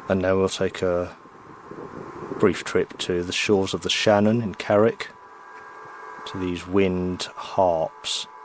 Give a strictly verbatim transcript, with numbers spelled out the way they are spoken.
And now we'll take a brief trip to the shores of the Shannon in Carrick, to these wind harps.